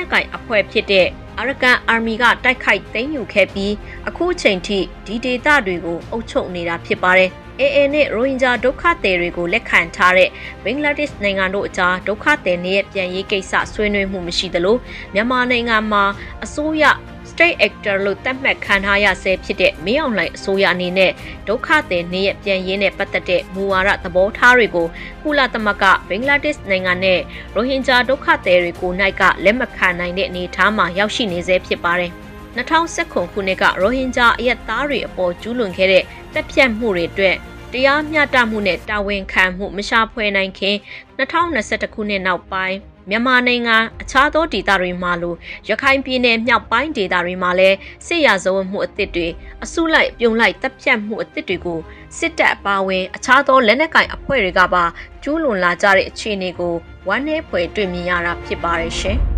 နဲ့ကင်အဖွဲ့ဖြစ်တဲ့အာရကန်အာမီကတိုက်ခိုက်သိမ်းယူခဲ့ပြီးအခုချိန်ထိဒီဒေသတွေကိုအုပ်ချုပ်နေတာဖြစ်ပါတယ်။ AA နဲ့ရိုဟင်ဂျာဒုက္ခသည်တွေကိုလက်ခံထားတဲ့ဘင်္ဂလားဒေ့ရှ်နိုင်ငံတို့အကြားဒုက္ခသည်တွေရဲ့ပြန်ရေးကိစ္စဆွေးနွေးမှုမရှိသလိုမြန်မာနိုင်ငံမှာအစိုးရ State Actor လို့သတ်မှတ်ခံထားရဆဲဖြစ်တဲ့မင်းအောင်လှိုင်အစိုးရအနေနဲ့ဒုက္ခသည်တွေရဲ့ပြန်ရေးနဲ့ပတ်သက်တဲ့မူဝါဒသဘောထားတွေကိုကုလသမဂ္ဂဘင်္ဂလားဒေ့ရှ်နိုင်ငံနဲ့ရိုဟင်ဂျာဒုက္ခသည်တွေကိုနိုင်ကလက်မခံနိုင်တဲ့အနေအထားမှာရောက်ရှိနေဆဲဖြစ်ပါတယ်။2019ခုနှစ်ကရိုဟင်ဂျာအရက်သားတွေအပေါ်ကျူးလွန်ခဲ့တဲ့တပ်ဖြတ်မှုတွေအတွက်တရားမျှတမှုနဲ့တာဝန်ခံမှုမရှာဖွေနိုင်ခင်2021ခုနှစ်နောက်ပိုင်းမြန်မာနိုင်ငံအခြားသောဒေသတွေမှာလိုရခိုင်ပြည်နယ်မြောက်ပိုင်းဒေသတွေမှာလည်းစစ်ရာဇဝတ်မှုအသစ်တွေအစုလိုက်ပြုံလိုက်တပ်ဖြတ်မှုအသစ်တွေကိုစစ်တပ်အပါအဝင်အခြားသောလက်နက်ကိုင်အဖွဲ့တွေကပါကျူးလွန်လာကြတဲ့အခြေအနေကိုဝမ်းနည်းဖွယ်တွေ့မြင်ရတာဖြစ်ပါတယ်ရှင်။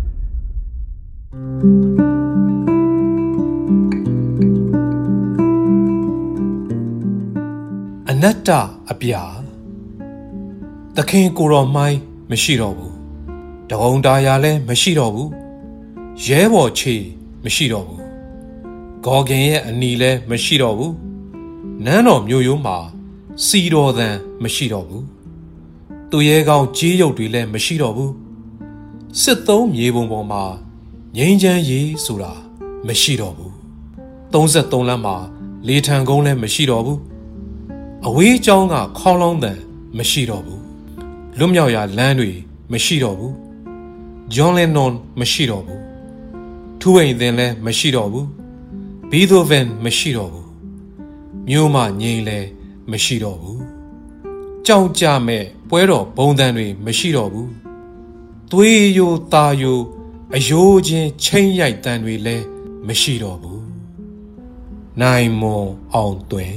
အနတ္တအပြာသခင်ကိုတော်မိုင်းမရှိတော့ဘူးတကုံတာယာလည်းမရှိတော့ဘူးရဲဘော်ချေမရှိတော့ဘူးဂေါ်ခင်ရဲ့အနီလည်းမရှိတော့ဘူးနန်းတော်မြို့ရိုးမှာစီတော်သံမရှိတော့ဘူးသူရဲကောင်းကြေးရုပ်တွေလည်းမရှိတော့ဘူးစစ်သုံးမြေပုံပေါ်မှာငိမ့်ချမ်းရေးဆိုတာမရှိတော့ဘူး33လမ်းမှာလေထံကုန်းလည်းမရှိတော့ဘူးအဝေးကျောင်းကခေါင်းလောင်းတန်မရှိတော့ဘူးလွတ်မြောက်ရာလမ်းတွေမရှိတော့ဘူးဂျွန်လန်နွန်မရှိတော့ဘူးထူဝိန်သင်လည်းမရှိတော့ဘူးဘီသိုဗန်မရှိတော့ဘူးမြို့မငိန်လည်းမရှိတော့ဘူးကြောက်ကြမဲ့ပွဲတော်ဘုံတန်တွေမရှိတော့ဘူးသွေးယိုตาယိုအယိုးချင်းချင်းရိုက်တန်တွေလည်းမရှိတော့ဘူးနိုင်မွန်အောင်သွင်း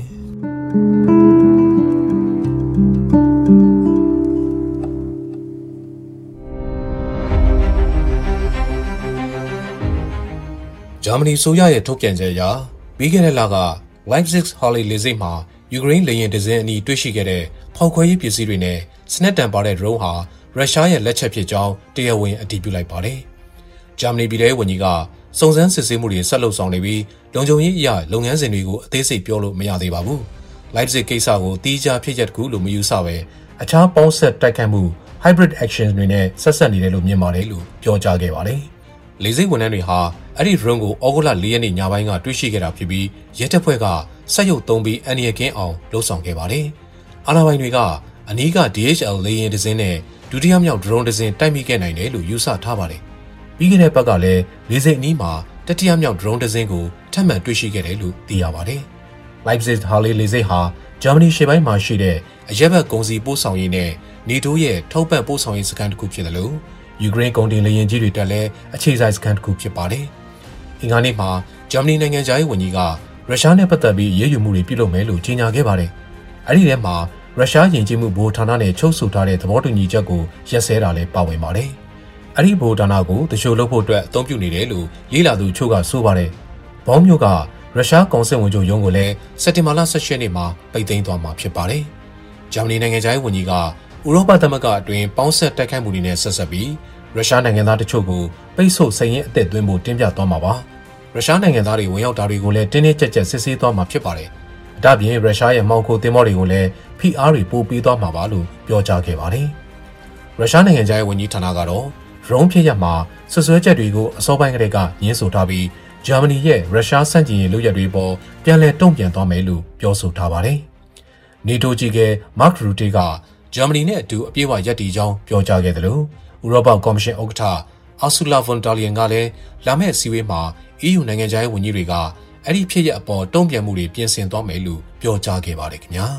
ဂျာမနီဆိုရရဲ့ထုတ်ပြန်ချက်အရပြီးခဲ့တဲ့လက Leipzig Halle လေဆိပ်မှာယူကရိန်းလေယာဉ်တစ်စင်းအနီးတွေ့ရှိခဲ့တဲ့ဖောက်ခွဲရေးပစ္စည်းတွေနဲ့စနက်တံပါတဲ့ drone ဟာရုရှားရဲ့လက်ချက်ဖြစ်ကြောင်းတရားဝင်အတည်ပြုလိုက်ပါတယ်။ဂျာမနီပြည်ထောင်ဝန်ကြီးကစုံစမ်းစစ်ဆေးမှုတွေဆက်လုပ်ဆောင်နေပြီးလုံခြုံရေးအရာလုပ်ငန်းစဉ်တွေကိုအသေးစိတ်ပြောလို့မရသေးပါဘူး။ Leipzig ကိစ္စကိုတီးခြားဖြစ်ချက်တစ်ခုလို့မယူဆပဲအခြားပေါင်းဆက်တိုက်ခိုက်မှု hybrid action တွေနဲ့ဆက်ဆက်နေတယ်လို့မြင်ပါတယ်လို့ပြောကြားခဲ့ပါတယ်။လေဆိပ်ဝန်ထမ်းတွေဟာအဲ့ဒီ drone ကိုဩဂုတ်လ4ရက်နေ့ညပိုင်းကတွေ့ရှိခဲ့တာဖြစ်ပြီးရဲတပ်ဖွဲ့ကစက်ရုပ်သုံးပြီးအန်ရီယကင်းအောင်လှုပ်ဆောင်ခဲ့ပါတယ်။အာဏာပိုင်တွေကအနီးက DHL လေယာဉ်တစ်စင်းနဲ့ဒုတိယမြောက် drone တစ်စင်းတိုက်မိခဲ့နိုင်တယ်လို့ယူဆထားပါတယ်။ပြီးခဲ့တဲ့ဘက်ကလည်းလေဆိပ်အနီးမှာတတိယမြောက် drone တစ်စင်းကိုထပ်မံတွေ့ရှိခဲ့တယ်လို့သိရပါတယ်။ Leipzig Halle လေဆိပ်ဟာဂျာမနီရှေ့ပိုင်းမှာရှိတဲ့အရက်ဘက်ကုန်စည်ပို့ဆောင်ရေးနဲ့နေတိုးရဲ့ထောက်ပံ့ပို့ဆောင်ရေးစခန်းတစ်ခုဖြစ်တယ်လို့ယူကရိန်းကုန်တင်လေယာဉ်ကြီးတွေတက်လဲအခြေစိုက်စခန်းတစ်ခုဖြစ်ပါတယ်။အင်္ဂါနေ့မှာဂျာမနီနိုင်ငံသားရေးဝန်ကြီးကရုရှားနဲ့ပတ်သက်ပြီးရေးယူမှုတွေပြုလုပ်မယ်လို့ကြေညာခဲ့ပါတယ်။အဲဒီထဲမှာရုရှားယဉ်ကျေးမှုဗဟိုဌာနနဲ့ချုပ်ဆိုထားတဲ့သဘောတူညီချက်ကိုရက်စဲတာလည်းပါဝင်ပါတယ်။အဲဒီဗဟိုဌာနကိုတချို့လုပ်ဖို့အတွက်အသုံးပြုနေတယ်လို့လေးလာသူချို့ကဆိုပါတယ်။ဘောင်းမျိုးကရုရှားကောင်စစ်ဝန်ချုပ်ရုံးကိုလည်းစက်တင်ဘာလ18ရက်နေ့မှာပိတ်သိမ်းသွားမှာဖြစ်ပါတယ်။ဂျာမနီနိုင်ငံသားရေးဝန်ကြီးကဥရောပသမဂ္ဂအတွင်းပေါင်းဆက်တိုက်ခိုက်မှုတွေနဲ့ဆက်ဆက်ပြီးရုရှားနိုင်ငံသားတချို့ကိုပိတ်ဆို့စိန်ရင်အသက်သွင်းဖို့တင်းပြသွားမှာပါ။ရုရှားနိုင်ငံသားတွေဝင်ရောက်တာတွေကိုလည်းတင်းတင်းကြပ်ကြပ်စစ်ဆေးသွားမှာဖြစ်ပါတယ်။ဒါ့အပြင်ရုရှားရဲ့မောင်ခိုသင်္ဘောတွေကိုလည်းဖိအားတွေပိုပေးသွားမှာပါလို့ပြောကြားခဲ့ပါတယ်။ရုရှားနိုင်ငံသားရဲ့ဝန်ကြီးဌာနကတော့ရုံးဖြစ်ရမှာဆွဆွဲချက်တွေကိုအစောပိုင်းကတည်းကညှင်းဆိုထားပြီးဂျာမနီရဲ့ရုရှားစန့်ကျင်ရေးလုပ်ရက်တွေပေါ်ပြန်လည်တုံ့ပြန်သွားမယ်လို့ပြောဆိုထားပါတယ်။နေတိုကြီးကမာ့ခ်ရူတေကဂျာမနီနဲ့အတူအပြည့်အဝရပ်တည်ကြောင်းပြောကြားခဲ့တယ်လို့ဥရောပကော်မရှင်ဥက္ကဋ္ဌအာဆူလာဗွန်တာလီယန်ကလည်းလာမယ့်အစည်းအဝေးမှာ EU နိုင်ငံခြားရေးဝန်ကြီးတွေကအဲ့ဒီဖြစ်ရပ်အပေါ်တုံ့ပြန်မှုတွေပြင်ဆင်သွားမယ်လို့ပြောကြားခဲ့ပါတယ်ခင်ဗျာ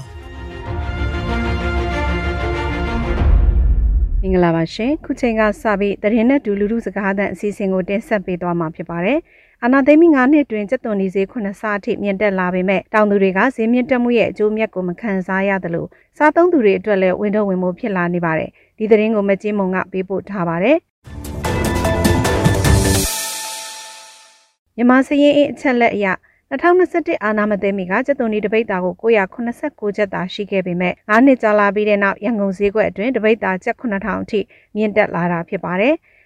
မင်္ဂလာပါရှင်ခုချိန်ကစပြီးသတင်းနဲ့ဒူလူလူစကားသံအစီအစဉ်ကိုတင်ဆက်ပေးသွားမှာဖြစ်ပါတယ်အာနာသိမ့်9နှစ်တွင်ကျပ်သွန်ဒီဈေး9ဆအထိမြင့်တက်လာပေမဲ့တောင်သူတွေကဈေးမြင့်တက်မှုရဲ့အကျိုးမြတ်ကိုမခံစားရသလိုစားသုံးသူတွေအတွက်လည်းဝန်ထုတ်ဝန်ပိုးဖြစ်လာနေပါတယ်ဒီသတင်းကိုမကျင်းမုံကပေးပို့ထားပါတယ်မြန်မာစရင်အချက်လက်အရ2021အာနာမသိမီကကျပ်သွန်ဒီတပိတ်တာကို989ကျပ်သာရှိခဲ့ပေမဲ့9နှစ်ကြာလာပြီးတဲ့နောက်ရန်ကုန်ဈေးကွက်အတွင်းတပိတ်တာကျပ်9000အထိမြင့်တက်လာတာဖြစ်ပါတယ်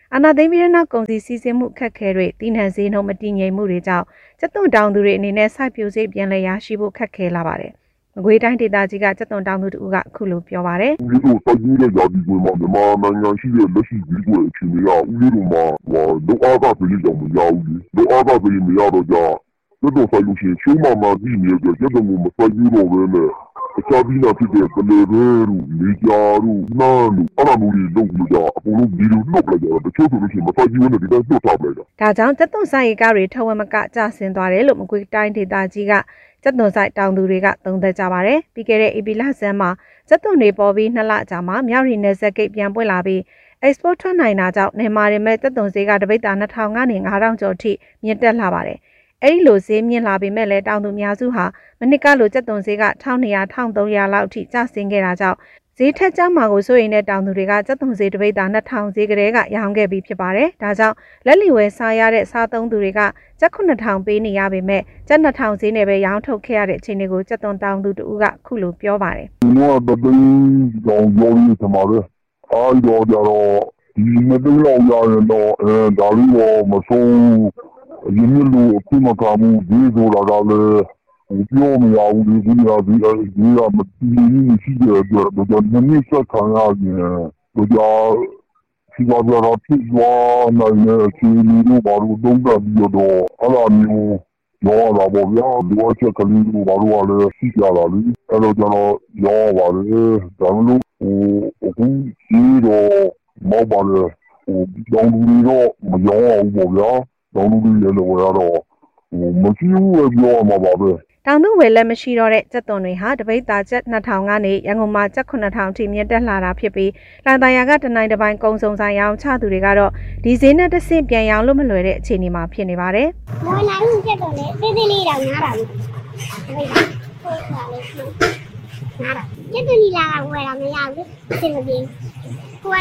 အာဏာသိမ်းပြီးတဲ့နောက်ကုန်စည်စီးဆင်းမှုခက်ခဲတွေတည်နှံဈေးနှုန်းမတည်ငြိမ်မှုတွေကြောင့်ကျက်သွန်တောင်သူတွေအနေနဲ့စိုက်ပျိုးဈေးပြန်လည်ရရှိဖို့ခက်ခဲလာပါတယ်။မကွေးတိုင်းဒေသကြီးကကျက်သွန်တောင်သူတို့ကအခုလိုပြောပါတယ်။ဒီလိုစိုက်ပျိုးတဲ့ရာသီကွင်းမှာမြန်မာနိုင်ငံရှိတဲ့လက်ရှိဈေးကွက်အခြေအနေကဦးလေးတို့မှာလောအားကပြည်ကြောင်မရဘူးလေ။လောအားကပြည်မရတော့ကြကျက်သွန်စိုက်လို့ရှိရင်ချိုးမှမှပြီးနေတဲ့ကျက်သွန်ကိုမစိုက်ဘူးတော့ပဲနဲ့အခြားပြီးတော့ဖြစ်တဲ့ပလေဘဲတို့လေကြာတို့နားတို့အဲ့လိုမျိုးတွေလုပ်လို့ကြအကုန်လုံးဒီလိုလုပ်လိုက်ကြတော့တချို့ဆိုလို့ရှိရင်မစိုက်ဘူးနဲ့ဒီတိုင်းလွတ်ထားပလိုက်တာဒါကြောင့်ကျက်သွန်စိုက်ရေးကားတွေထဝက်မကကျဆင်းသွားတယ်လို့မကွေးတိုင်းဒေသကြီးကကျက်သွန်စိုက်တောင်သူတွေကသုံးသပ်ကြပါတယ်ပြီးခဲ့တဲ့ AP လဆန်းမှာကျက်သွန်တွေပေါ်ပြီး2လကြာမှမြောက်ရီနယ်စပ်ဂိတ်ပြန်ပွင့်လာပြီး export ထွက်နိုင်တာကြောင့်နေမာတွေမဲ့ကျက်သွန်ဈေးကတပိတ်တာ2000ကနေ9000ကျော်ထိမြင့်တက်လာပါတယ်အဲ့ဒီလိုဈေးမြင့်လာပေမဲ့လည်းတောင်သူများစုဟာမနစ်ကလိုကျက်သွန်ဈေးက1200 1300လောက်ထိကျဆင်းခဲ့တာကြောင့်ဈေးထက်ကျမှာကိုစိုးရိမ်တဲ့တောင်သူတွေကကျက်သွန်ဈေးတပိတ်တာ2000ဈေးကလေးကရောင်းခဲ့ပြီးဖြစ်ပါတယ်။ဒါကြောင့်လက်လီဝယ်စားရတဲ့စားသုံးသူတွေကကျက်9000ပေးနေရပေမဲ့ကျက်2000ဈေးနဲ့ပဲရောင်းထုတ်ခဲ့ရတဲ့အခြေအနေကိုကျက်သွန်တောင်သူတို့ကခုလိုပြောပါတယ်။ဒီတော့တပိတ်ရောင်းရည်မှာပဲ။အားတော့ကြတော့ဒီမသိလောက်ရရင်တော့ဒါလေးတော့မဆုံးရင်းနှီးအခုမကမှုဒီဆိုတာကလည်းပြောမရဘူးဒီကမတီးရှိတဲ့အတွက်တော့နည်းနည်းဆက်ခံရရင်တော့စီပါရဖြစ်သွားနိုင်တဲ့အခြေအနေတွေဘာလို့တုံးတက်ပြီးတော့အဲ့လိုမျိုးရောလာပေါ့ဗျာဒီဝချက်ကလေးတွေဘာလို့လဲရှိကြလာလိအဲ့တော့ကျွန်တော်ရောပါတယ်ဒါမှမဟုတ်အခုကြီးတော့မောက်ပါလေတောင်းလူတွေတော့မရောအောင်ပေါ့ဗျာတောင်းလူတွေလည်းဝယ်ရတော့မရှိဘူးပဲပြောရမှာပါပဲတောင်သူဝယ်လက်မရှိတော့တဲ့ကျက်သွန်တွေဟာတပိတ်တာကျက်2000ကနေရန်ကုန်မှာကျက်9000ထိမြင့်တက်လာတာဖြစ်ပြီးလန်တရာကတနိုင်တစ်ပိုင်းကုံစုံဆိုင်ရောင်းချသူတွေကတော့ဒီဈေးနဲ့တစ်ဆင့်ပြန်ရောင်းလို့မလွယ်တဲ့အခြေအနေမှာဖြစ်နေပါတယ်။မွေးနိုင်ဘူးကျက်သွန်လေသေးသေးလေးတောင်များတာဘူး။တပိတ်တာပို့တာလေးများတာကျက်သွန်ဒီလာကဝယ်တာမရဘူးအဆင်မပြေဘူး။ကိုက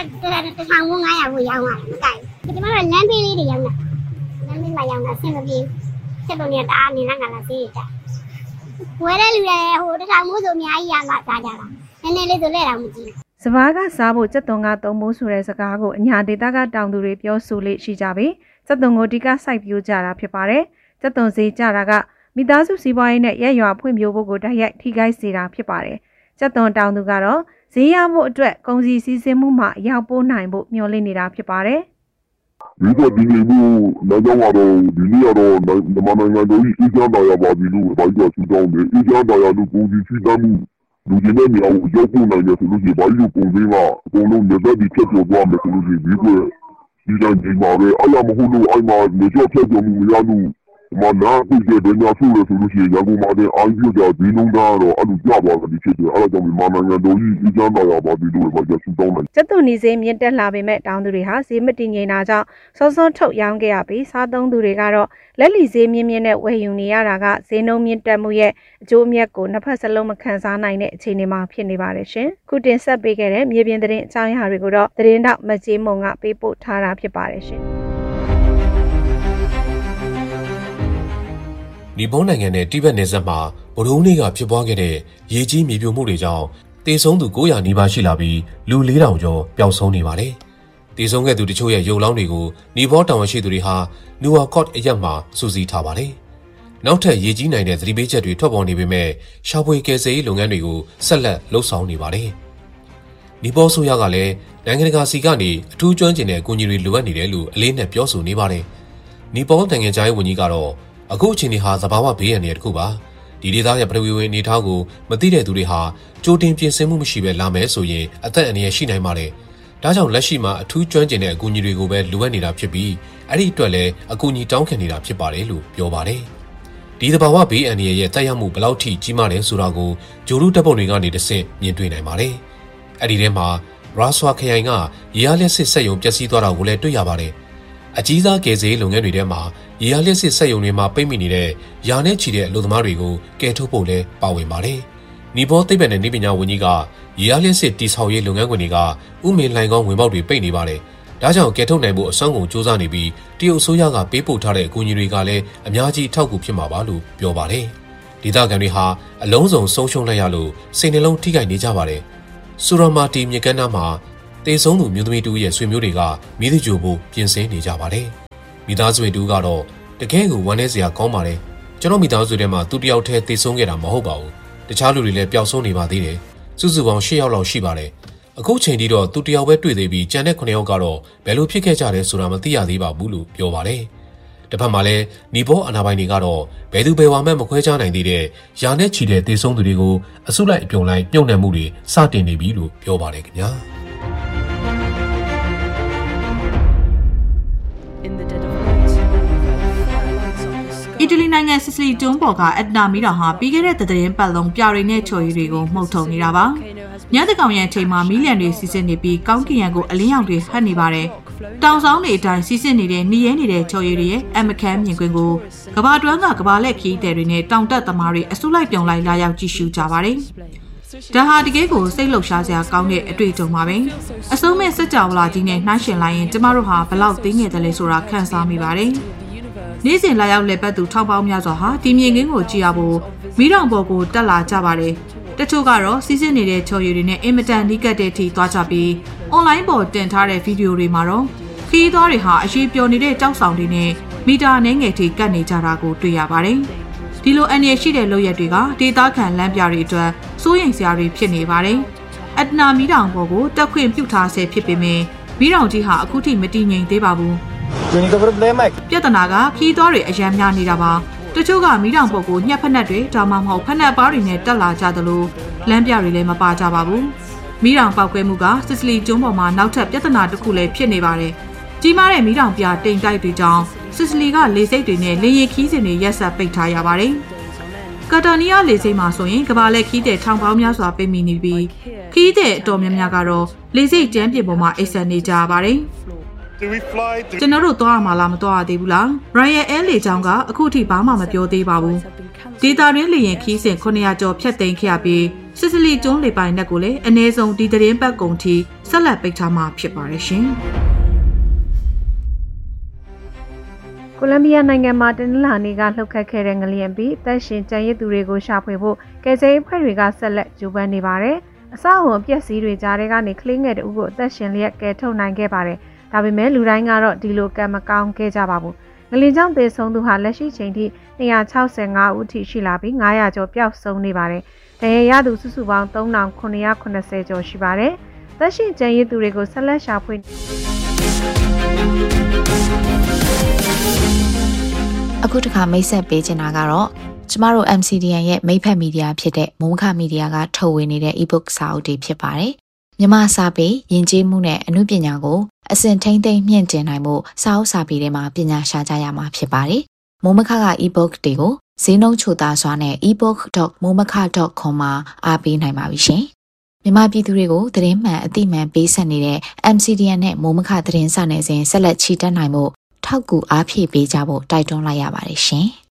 1500ကိုရောင်းရတယ်မကိုက်ဘူး။ဒီမှာလမ်းပေးလေးတွေရောင်းတာလမ်းပေးမှာရောင်းတာအဆင်မပြေဘူး။ကျက်သွန်တွေကတအားနေလာငါလာသေးတယ်ဝယ်တဲ့လူတွေဟိုတထောင်မိုးဆိုအများကြီးရမှာစားကြတာနည်းနည်းလေးဆိုလဲတာမကြည့်စဘာကစားဖို့ကျက်သွန်ကသုံးမိုးဆိုတဲ့စကားကိုအညာဒေတာကတောင်သူတွေပြောဆိုလေရှိကြပြီကျက်သွန်ကိုဒီကစိုက်ပြိုးကြတာဖြစ်ပါတယ်ကျက်သွန်ဈေးကြတာကမိသားစုစီးပွားရေးနဲ့ရက်ရွာဖွံ့ဖြိုးဖို့ကိုတိုက်ရိုက်ထိခိုက်စေတာဖြစ်ပါတယ်ကျက်သွန်တောင်သူကတော့ဈေးရဖို့အတွက်ကုန်စည်စည်းစိမ်မှုမှာရောက်ပို့နိုင်ဖို့မျှော်လင့်နေတာဖြစ်ပါတယ်ဒီကဒီနေ့တော့တော့ဒီနေ့တော့မြန်မာနိုင်ငံတော်ကြီးအကြမ်းတရားပါပြီလို့ဘာကြီးကထူထောင်တယ်အကြမ်းတရားလို့ပုံစံရှိတမ်းမှုလူကြီးနဲ့မြောက်ရောက်ဖို့နိုင်တယ်ဆိုလို့ရှိရင်ဘာကြီးကိုပုံစံကအကုန်လုံးလက်သက်ပြီးဖြတ်ကျော်သွားမယ်ဆိုလို့ရှိရင်ဒီကွဒီတိုင်းဒီမှာပဲအရာမဟုတ်လို့အိုင်မှာနေကြောဖြတ်ကျော်မှုမရလို့မနာပြီးတဲ့ညဆူလို့ဆိုလို့ရှိရင်ရကုန်မှာတဲ့အာရုံကြောဒီလုံးသားတော့အဲ့လိုကြပါလို့ဖြစ်တယ်အဲ့ဒါကြောင့်မြန်မာနိုင်ငံတော်ကြီးအကြမ်းတရားပါပြီလို့ဘာကြီးထူထောင်တယ်ကျက်သွန်ဒီဈေးမြင့်တက်လာပေမဲ့တောင်သူတွေဟာဈေးမတည်ငြိမ်တာကြောင့်စောစောထုတ်ရောင်းခဲ့ရပြီးစားသုံးသူတွေကတော့လက်လီဈေးမြင့်မြင့်နဲ့ဝယ်ယူနေရတာကဈေးနှုန်းမြင့်တက်မှုရဲ့အကျိုးအမြတ်ကိုနှစ်ဖက်စလုံးမခံစားနိုင်တဲ့အခြေအနေမှာဖြစ်နေပါတယ်ရှင်ခုတင်ဆက်ပေးခဲ့တဲ့မြေပြင်သတင်းအကြောင်းအရာတွေကိုတော့သတင်းတောက်မကြေးမုံကပေးပို့ထားတာဖြစ်ပါတယ်ရှင်နီပေါနိုင်ငံနဲ့တိဘက်နယ်စပ်မှာဗုဒ္ဓဟူးနေ့ကဖြစ်ပွားခဲ့တဲ့ရေကြီးမြေပြိုမှုတွေကြောင့်တေဆုံးသူ900နီးပါးရှိလာပြီးလူ4000ကျော်ပျောက်ဆုံးနေပါတယ်။တေဆုံးခဲ့သူတချို့ရဲ့ရုပ်လောင်းတွေကိုနီပေါတာဝန်ရှိသူတွေဟာနူဝါကော့အရက်မှာစုစည်းထားပါတယ်။နောက်ထပ်ရေကြီးနိုင်တဲ့သတိပေးချက်တွေထွက်ပေါ်နေပေမဲ့ရှာဖွေကယ်ဆယ်ရေးလုပ်ငန်းတွေကိုဆက်လက်လှုပ်ဆောင်နေပါတယ်။နီပေါဆိုရကလည်းနိုင်ငံတကာစီကနေအထူးကျွမ်းကျင်တဲ့အကူအညီတွေလိုအပ်နေတယ်လို့အလေးနက်ပြောဆိုနေပါတယ်။နီပေါနိုင်ငံသားရေးဝန်ကြီးကတော့အခုအချိန်ဒီဟာသဘာဝဘေးရန်တွေတခုပါဒီဒေသရဲ့ပထဝီဝင်အနေအထားကိုမသိတဲ့သူတွေဟာကြိုတင်ပြင်ဆင်မှုမရှိဘဲလာမယ်ဆိုရင်အသက်အန္တရာယ်ရှိနိုင်ပါတယ်ဒါကြောင့်လက်ရှိမှာအထူးကျွမ်းကျင်တဲ့အကူအညီတွေကိုပဲလိုအပ်နေတာဖြစ်ပြီးအဲ့ဒီအတွက်လည်းအကူအညီတောင်းခံနေတာဖြစ်ပါတယ်လို့ပြောပါတယ်ဒီသဘာဝဘေးအန္တရာယ်ရဲ့တက်ရောက်မှုဘယ်လောက်ထိကြီးမားလဲဆိုတာကိုဂျိုရုတပ်ပုံတွေကနေတဆင့်မြင်တွေ့နိုင်ပါတယ်အဲ့ဒီထဲမှာရာဆွာခရိုင်ကရေအားလျက်စစ်စက်ရုံပျက်စီးသွားတာကိုလည်းတွေ့ရပါတယ်အကြီးစားကယ်ဆယ်ရေးလုပ်ငန်းတွေထဲမှာရေအားလျက်စစ်စက်ရုံတွေမှာပိတ်မိနေတဲ့ယာနဲ့ချီတဲ့အလုပ်သမားတွေကိုကယ်ထုတ်ဖို့လည်းပါဝင်ပါတယ်။နီပေါသိပ္ပံနဲ့နည်းပညာဝန်ကြီးကရေအားလျက်စစ်တိဆောက်ရေးလုပ်ငန်းခွင်တွေကဥမင်လှိုင်ကောင်းဝင်ပေါက်တွေပိတ်နေပါတယ်။ဒါကြောင့်ကယ်ထုတ်နိုင်ဖို့အဆောင်ကုန်စူးစမ်းနေပြီးတရုတ်အစိုးရကပေးပို့ထားတဲ့အကူအညီတွေကလည်းအများကြီးအထောက်အကူဖြစ်မှာပါလို့ပြောပါတယ်။ဒေသခံတွေဟာအလုံးစုံဆုံးရှုံးလိုက်ရလို့စိတ်နှလုံးထိခိုက်နေကြပါတယ်။ဆူရမာတီမြေကမ်းနားမှာတေဆုံးသူမျိုးသမီးတူရဲ့ဆွေမျိုးတွေကမိသကြိုဖို့ပြင်ဆင်နေကြပါတယ်မိသားစုဝင်တူကတော့တကယ်ကိုဝမ်းနည်းစရာကောင်းပါတယ်ကျွန်တော်မိသားစုထဲမှာသူတယောက်တည်းတေဆုံးခဲ့တာမဟုတ်ပါဘူးတခြားလူတွေလည်းပျောက်ဆုံးနေပါသေးတယ်စုစုပေါင်း10ယောက်လောက်ရှိပါတယ်အခုချိန်ထိတော့သူတယောက်ပဲတွေ့သေးပြီးကျန်တဲ့9ယောက်ကတော့ဘယ်လိုဖြစ်ခဲ့ကြတယ်ဆိုတာမသိရသေးပါဘူးလို့ပြောပါတယ်တစ်ဖက်မှာလည်းနီပေါအာဏာပိုင်တွေကတော့ဘယ်သူဘယ်ဝါမှမခွဲခြားနိုင်သေးတဲ့ယာနဲ့ချီတဲ့တေဆုံးသူတွေကိုအစုလိုက်အပြုံလိုက်ပြုံနှံမှုတွေစတင်နေပြီလို့ပြောပါတယ်ခင်ဗျာအီတလီနိုင်ငံစစ်စလီကျွန်းပေါ်ကအက်ဒနာမီတောင်ဟာပြီးခဲ့တဲ့သတင်းပတ်လုံးပြရိနဲ့ချော်ရည်တွေကိုမှုတ်ထုံနေတာပါညတကောင်ရံအချိန်မှာမီလီယံတွေစီစစ်နေပြီးကောင်းကင်ရံကိုအလင်းရောင်တွေဟပ်နေပါတယ်တောင်ဆောင်တွေအတိုင်းစီစစ်နေတဲ့နှီးရဲနေတဲ့ချော်ရည်တွေရဲ့အမခမ်းမြင်ကွင်းကိုကဘာတွန်းကကဘာလက်ခီးတဲ့တွေနဲ့တောင်တက်သမားတွေအစုလိုက်ပြုံလိုက်လာရောက်ကြည့်ရှုကြပါတယ်ဒါဟာတကယ်ကိုစိတ်လှုပ်ရှားစရာကောင်းတဲ့အတွေ့အကြုံပါပဲအစုံမဲ့စက်ကြော်လာကြီးနဲ့နှိုင်းယှဉ်လိုက်ရင်ကျမတို့ဟာဘလောက်သိငယ်တယ်လဲဆိုတာခန်းစားမိပါတယ်နေ့စဉ်လာရောက်လက်ပတ်သူထောင်ပေါင်းများစွာဟာဒီမြင်ကွင်းကိုကြည့်ရဖို့မီးတောင်ပေါ်ကိုတက်လာကြပါတယ်တချို့ကတော့စီးစစ်နေတဲ့ချော်ရည်တွေနဲ့အင်မတန်နီးကပ်တဲ့အထိသွားကြပြီးအွန်လိုင်းပေါ်တင်ထားတဲ့ဗီဒီယိုတွေမှာတော့ခီးသွားတွေဟာအရှိပျော်နေတဲ့ကြောက်ဆောင်တွေနဲ့မီတာနှဲငယ်ထိကတ်နေကြတာကိုတွေ့ရပါတယ်ဒီလိုအန္တရာယ်ရှိတဲ့လုပ်ရက်တွေကဒေသခံလမ်းပြတွေအတွက်စိုးရိမ်စရာတွေဖြစ်နေပါတယ်အက်ဒနာမီတောင်ပေါ်ကိုတက်ခွင့်ပြုထားဆဲဖြစ်ပေမဲ့မီတောင်ကြီးဟာအခုထိမတည်ငြိမ်သေးပါဘူးပြဿနာကခီးသွားတွေအရန်များနေတာပါတချို့ကမီးတောင်ပေါ်ကိုညှက်ဖက်နှက်တွေဒါမှမဟုတ်ဖက်နှက်ပါးတွေနဲ့တက်လာကြသလိုလမ်းပြတွေလည်းမပါကြပါဘူးမီးတောင်ပောက်ကွဲမှုကစစ်စလီကျွန်းပေါ်မှာနောက်ထပ်ပြဿနာတစ်ခုလည်းဖြစ်နေပါတယ်ကြီးမားတဲ့မီးတောင်ပြတိမ်တိုက်တွေကြောင့်စစ်စလီကလေဆိပ်တွေနဲ့လေယာဉ်ခီးစဉ်တွေရက်ဆက်ပိတ်ထားရပါတယ်ကာတာနီယာလေဆိပ်မှာဆိုရင်ကဘာလက်ခီးတဲ့ထောင်ပေါင်းများစွာပိတ်မိနေပြီးခီးတဲ့အတော်များများကတော့လေဆိပ်ကျန်းပြင်ပေါ်မှာအိတ်ဆက်နေကြပါတယ်ကျွန်တော်တို့သွားရမှာလားမသွားရသေးဘူးလား Royal Air လေကြောင်းကအခုထိဘာမှမပြောသေးပါဘူးဒေတာရင်းလေရင်ခီးစဉ်900ကျော်ဖြတ်သိမ်းခဲ့ရပြီးစစ်စလီကျွန်းလေပိုင်နက်ကိုလည်းအနည်းဆုံးဒီသတင်းပတ်ကုန်ထိဆက်လက်ပိတ်ထားမှာဖြစ်ပါတယ်ရှင်ကိုလံဘီယာနိုင်ငံမှာတနင်္လာနေ့ကလှုပ်ခတ်ခဲ့တဲ့ငလျင်ပြီးတပ်ရှင်ကြံရစ်သူတွေကိုရှာဖွေဖို့ကယ်ဆယ်ရေးအဖွဲ့တွေကဆက်လက်ကြိုးပမ်းနေပါတယ်အဆောက်အုံအပျက်စီးတွေကြားထဲကနေကလေးငယ်တဦးကိုအသက်ရှင်လျက်ကယ်ထုတ်နိုင်ခဲ့ပါတယ်ဒါပေမဲ့လူတိုင်းကတော့ဒီလိုကံမကောင်းခဲ့ကြပါဘူးငလျင်ကြောင့်သေဆုံးသူဟာလက်ရှိချိန်ထိ265ဦးအထိရှိလာပြီး900ကျော်ပျောက်ဆုံးနေပါတယ်ဒဏ်ရာရသူစုစုပေါင်း3980ကျော်ရှိပါတယ်သက်ရှင်ကျန်ရစ်သူတွေကိုဆက်လက်ရှာဖွေအခုတစ်ခါမိတ်ဆက်ပေးချင်တာကတော့ကျမတို့ MCDN ရဲ့မိတ်ဖက်မီဒီယာဖြစ်တဲ့မိုးမခမီဒီယာကထုတ်ဝေနေတဲ့ e-book စာအုပ်တွေဖြစ်ပါတယ်မြန်မာစာပေယဉ်ကျေးမှုနဲ့အမှုပညာကိုအစဉ်ထိန်းသိမ်းမြင့်တင်နိုင်မှုစာအုပ်စာပေတွေမှာပညာရှာကြရမှာဖြစ်ပါတယ်။မိုးမခက e-book တွေကိုဈေးနှုန်းချိုသားစွာနဲ့ ebook.momaka.com မှာအားပေးနိုင်ပါပြီရှင်။မြန်မာပြည်သူတွေကိုသတင်းမှန်အသိမှန်ပေးဆက်နေတဲ့ MCDN နဲ့မိုးမခသတင်းစာနယ်စဉ်ဆက်လက်ချီတက်နိုင်မှုထောက်ကူအားဖြည့်ပေးကြဖို့တိုက်တွန်းလိုက်ရပါတယ်ရှင်။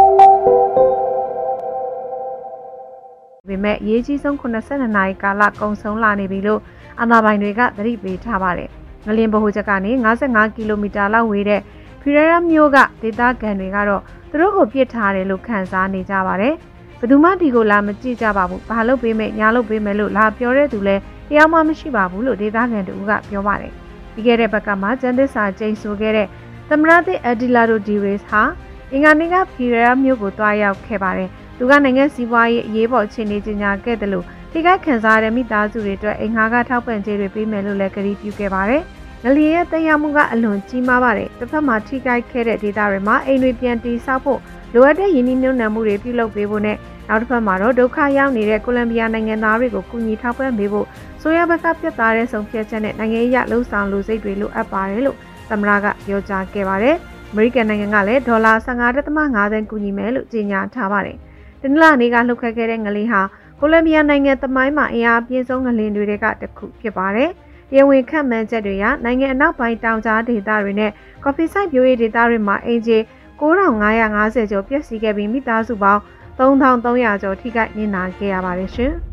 ပေမဲ့အရေးကြီးဆုံး82နာရီကာလကုန်ဆုံးလာနေပြီလို့အာဏာပိုင်တွေကသတိပေးထားပါတယ်။ငလျင်ဗဟိုချက်ကနေ55ကီလိုမီတာလောက်ဝေးတဲ့ဖီရရာမြို့ကဒေသခံတွေကတော့သူတို့ကိုပြစ်ထားတယ်လို့ခန့်စားနေကြပါတယ်။ဘယ်သူမှဒီကိုလာမကြည့်ကြပါဘူး။ဘာလို့ပေးမယ်ညာလို့ပေးမယ်လို့လာပြောတဲ့သူလည်းတရားမှမရှိပါဘူးလို့ဒေသခံတို့ကပြောပါတယ်။ပြီးခဲ့တဲ့ဘက်ကမှကျန်းသစ္စာကျိန်ဆိုခဲ့တဲ့သမရသစ်အဒီလာဒိုဒီရေးစ်ဟာအင်္ဂါနေ့ကဖီရရာမြို့ကိုတွားရောက်ခဲ့ပါတယ်။သူကနိုင်ငံစီးပွားရေးအရေးပေါ်အခြေအနေကြီးညာခဲ့တယ်လို့ထိခိုက်ခံစားရတဲ့မိသားစုတွေအတွက်အိမ်ငှားကထောက်ပံ့ကြေးတွေပေးမယ်လို့လည်းကတိပြုခဲ့ပါတယ်။ငလျင်ရဲ့သက်ရောက်မှုကအလွန်ကြီးမားပါတယ်။တစ်ဖက်မှာထိခိုက်ခဲ့တဲ့ဒေသတွေမှာအိမ်တွေပြန်တည်ဆောက်ဖို့လိုအပ်တဲ့ရင်းနှီးမြှုပ်နှံမှုတွေပြုလုပ်ပေးဖို့နဲ့နောက်တစ်ဖက်မှာတော့ဒုက္ခရောက်နေတဲ့ကိုလံဘီယာနိုင်ငံသားတွေကိုကူညီထောက်ပံ့ပေးဖို့ဆိုရဘက်ကပြတ်သားတဲ့ဆုံးဖြတ်ချက်နဲ့နိုင်ငံရေးလှုံ့ဆော်လူစိတ်တွေလိုအပ်ပါတယ်လို့သမ္မတကပြောကြားခဲ့ပါတယ်။အမေရိကန်နိုင်ငံကလည်းဒေါ်လာ15.5 သန်းကူညီမယ်လို့ကြေညာထားပါတယ်။တနင်္လာနေ့ကလှုပ်ခတ်ခဲ့တဲ့ငလျင်ဟာကိုလံဘီယာနိုင်ငံသမိုင်းမှာအင်အားပြင်းဆုံးငလျင်တွေကတစ်ခုဖြစ်ပါတယ်။တရားဝင်ခန့်မှန်းချက်တွေကနိုင်ငံအနောက်ပိုင်းတောင်ကြားဒေသတွေနဲ့ကော်ဖီစိုက်ပျိုးရေးဒေသတွေမှာအင်ဂျီ9550ကျော်ပျက်စီးခဲ့ပြီးမိသားစုပေါင်း3300ကျော်ထိခိုက်နစ်နာခဲ့ရပါတယ်ရှင်။